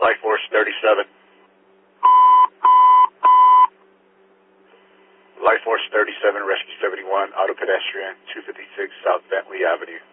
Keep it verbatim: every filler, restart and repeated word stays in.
Life Force thirty-seven. Life Force thirty-seven, Rescue seventy-one, Auto Pedestrian, two fifty-six South Bentley Avenue.